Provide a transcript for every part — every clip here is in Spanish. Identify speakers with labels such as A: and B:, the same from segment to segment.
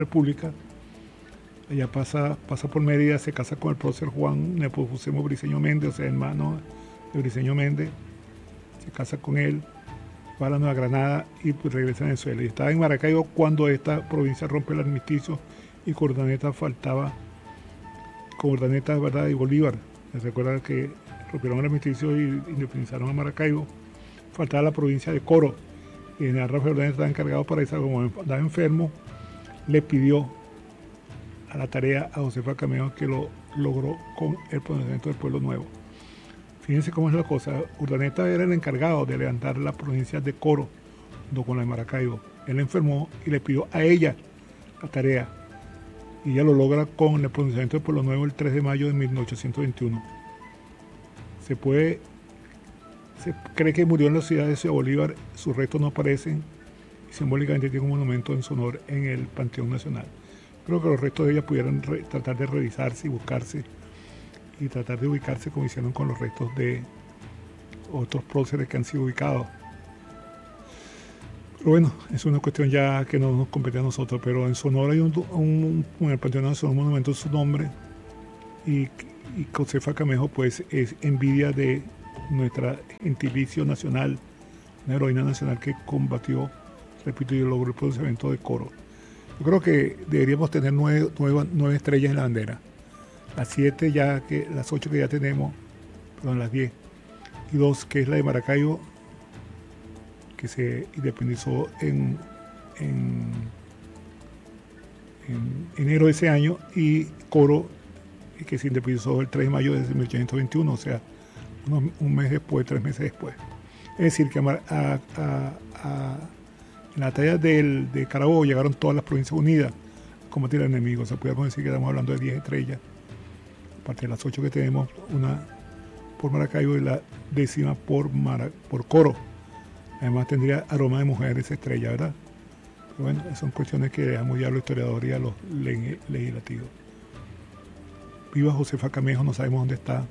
A: República. Allá pasa por Mérida, se casa con el prócer Juan Nepomuceno Briceño Méndez, o sea, hermano de Briceño Méndez. Se casa con él, va a la Nueva Granada y pues regresa a Venezuela. Y estaba en Maracaibo cuando esta provincia rompe el armisticio y con Urdaneta faltaba, con Urdaneta, ¿verdad?, y Bolívar. Se recuerda que rompieron el armisticio y independizaron a Maracaibo. Faltaba la provincia de Coro. Y el general Rafael Urdaneta estaba encargado para eso, como andaba enfermo, le pidió a la tarea a Josefa Camejo, que lo logró con el pronunciamiento del Pueblo Nuevo. Fíjense cómo es la cosa. Urdaneta era el encargado de levantar la provincia de Coro junto con la de Maracaibo. Él enfermó y le pidió a ella la tarea. Y ella lo logra con el pronunciamiento del Pueblo Nuevo el 3 de mayo de 1821. Se cree que murió en la ciudad de Ciudad Bolívar. Sus restos no aparecen y simbólicamente tiene un monumento en su honor en el Panteón Nacional. Creo que los restos de ella pudieran tratar de revisarse y buscarse y tratar de ubicarse como hicieron con los restos de otros próceres que han sido ubicados. Pero bueno, es una cuestión ya que no nos compete a nosotros, pero en Sonora hay en el Panteón Nacional un monumento en su nombre y Josefa Camejo pues es envidia de nuestra gentilicio nacional, una heroína nacional que combatió, repito, y logró el pronunciamiento de Coro. Yo creo que deberíamos tener 9 estrellas en la bandera. Las 7 ya, las 8 que ya tenemos, perdón, las 10. Y 2, que es la de Maracaibo, que se independizó en enero de ese año, y Coro, que se independizó el 3 de mayo de 1821, o sea, un mes después, 3 meses después. Es decir, que en la batalla de Carabobo llegaron todas las provincias unidas a combatir al enemigo. Se puede decir que estamos hablando de 10 estrellas. Aparte de las 8 que tenemos, una por Maracaibo y la 10ª por Coro. Además tendría aroma de mujer esa estrella, ¿verdad? Pero bueno, son cuestiones que dejamos ya a los historiadores y a los legislativos. Viva Josefa Camejo, no sabemos dónde está.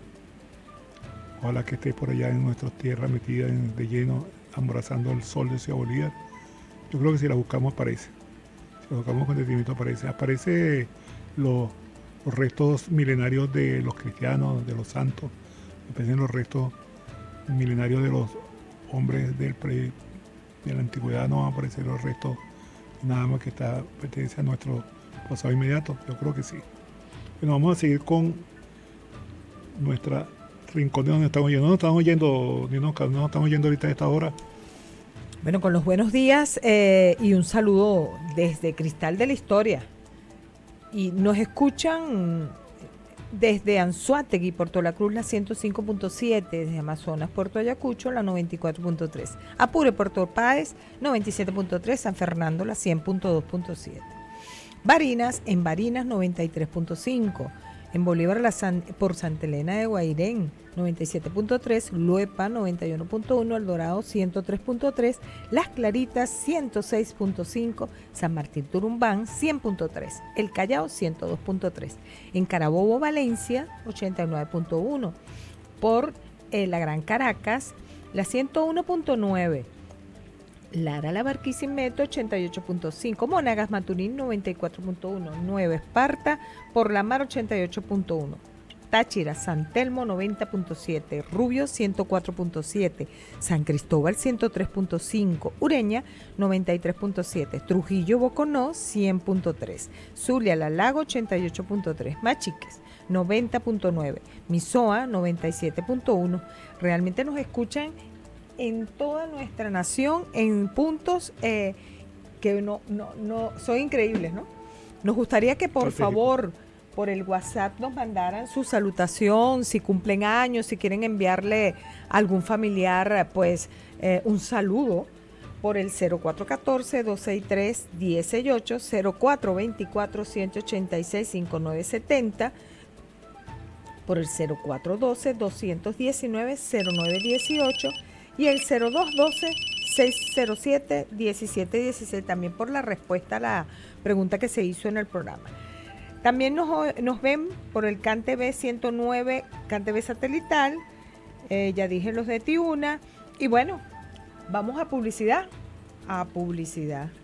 A: Ojalá que esté por allá en nuestras tierras, metida de lleno, abrazando el sol de Ciudad Bolívar. Yo creo que si la buscamos aparece. Si la buscamos con detenimiento aparece. Aparece los restos milenarios de los cristianos, de los santos. Aparecen los restos milenarios de los hombres de la antigüedad. No van a aparecer los restos nada más que pertenece a nuestro pasado inmediato. Yo creo que sí. Bueno, vamos a seguir con nuestra rincón de donde estamos yendo. No estamos yendo ahorita a esta hora.
B: Bueno, con los buenos días y un saludo desde Cristal de la Historia. Y nos escuchan desde Anzoátegui, Puerto La Cruz, la 105.7, desde Amazonas, Puerto Ayacucho, la 94.3. Apure, Puerto Páez, 97.3, San Fernando, la 100.2.7. Barinas, en Barinas, 93.5. En Bolívar por Santa Elena de Guairén, 97.3, Luepa 91.1, El Dorado 103.3, Las Claritas 106.5, San Martín Turumbán 100.3, El Callao 102.3, en Carabobo, Valencia 89.1, por la Gran Caracas la 101.9, Lara La Barquisimeto 88.5, Monagas Maturín 94.1, Nueva Esparta por la Mar 88.1, Táchira San Telmo 90.7, Rubio 104.7, San Cristóbal 103.5, Ureña 93.7, Trujillo Boconó 100.3, Zulia La Lago 88.3, Machiques 90.9, Misoa 97.1. Realmente nos escuchan en toda nuestra nación, en puntos que no son increíbles, ¿no? Nos gustaría que por favor, por el WhatsApp nos mandaran su salutación, si cumplen años, si quieren enviarle a algún familiar, pues un saludo por el 0414-263-168, 0424-186-5970, por el 0412-219-0918, y el 0212-607-1716, también por la respuesta a la pregunta que se hizo en el programa. También nos ven por el CanTV 109, CanTV satelital, ya dije los de Tiuna, y bueno, vamos a publicidad.